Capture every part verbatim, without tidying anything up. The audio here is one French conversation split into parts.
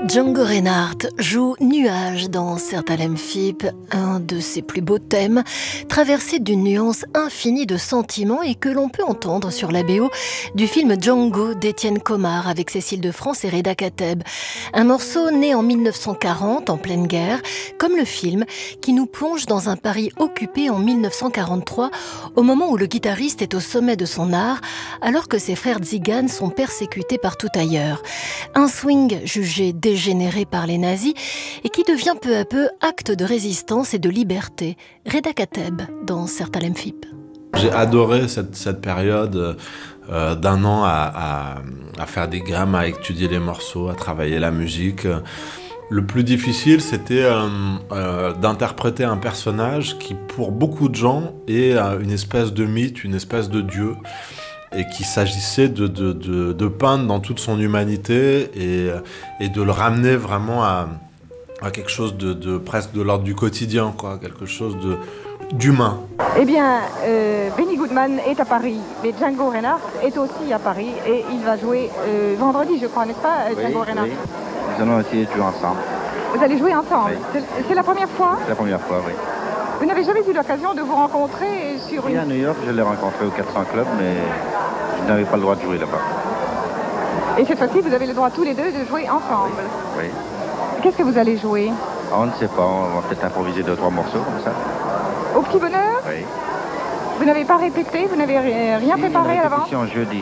Django Reinhardt joue Nuages dans Sertalem Fipe, un de ses plus beaux thèmes, traversé d'une nuance infinie de sentiments et que l'on peut entendre sur la B O du film Django d'Étienne Comard avec Cécile de France et Reda Kateb. Un morceau né en mille neuf cent quarante, en pleine guerre, comme le film qui nous plonge dans un Paris occupé en mille neuf cent quarante-trois, au moment où le guitariste est au sommet de son art, alors que ses frères Tziganes sont persécutés partout ailleurs. Un swing jugé dégénéré par les nazis et qui devient peu à peu acte de résistance et de liberté. Reda Kateb dans Sertalem Fipe. J'ai adoré cette, cette période euh, d'un an à, à, à faire des gammes, à étudier les morceaux, à travailler la musique. Le plus difficile, c'était euh, euh, d'interpréter un personnage qui, pour beaucoup de gens, est euh, une espèce de mythe, une espèce de dieu, et qu'il s'agissait de, de, de, de peindre dans toute son humanité et, et de le ramener vraiment à, à quelque chose de, de presque de l'ordre du quotidien, quoi, quelque chose de, d'humain. Eh bien, euh, Benny Goodman est à Paris, mais Django Reinhardt est aussi à Paris et il va jouer euh, vendredi, je crois, n'est-ce pas, Django oui, Reinhardt? Oui, nous allons essayer de jouer ensemble. Vous allez jouer ensemble? Oui. C'est, c'est la première fois? C'est la première fois, oui. Vous n'avez jamais eu l'occasion de vous rencontrer sur oui, une... à New York, je l'ai rencontré au quatre cents Club, mais je n'avais pas le droit de jouer là-bas. Et cette fois-ci, vous avez le droit tous les deux de jouer ensemble? Oui. oui. Qu'est-ce que vous allez jouer? On ne sait pas, on va peut-être improviser deux, trois morceaux comme ça. Au petit bonheur? Oui. Vous n'avez pas répété? Vous n'avez rien si, préparé à l'avance? Jeudi.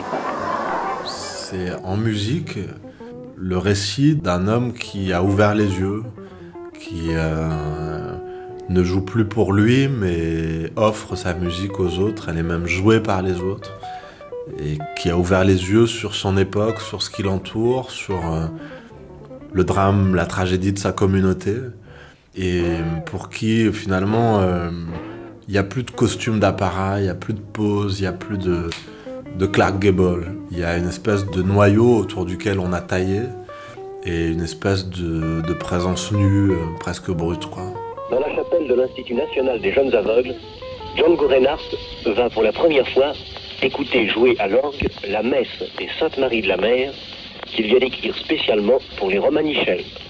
C'est en musique le récit d'un homme qui a ouvert les yeux, qui euh, ne joue plus pour lui, mais offre sa musique aux autres, elle est même jouée par les autres, et qui a ouvert les yeux sur son époque, sur ce qui l'entoure, sur euh, le drame, la tragédie de sa communauté, et pour qui finalement euh, il n'y a plus de costume d'apparat, il n'y a plus de pose, il n'y a plus de, de Clark Gable. Il y a une espèce de noyau autour duquel on a taillé et une espèce de, de présence nue, euh, presque brute, quoi. Dans la chapelle de l'Institut national des jeunes aveugles, Django Reinhardt vint pour la première fois écouter jouer à l'orgue la messe des Saintes Maries de la Mer qu'il vient d'écrire spécialement pour les Romanichels.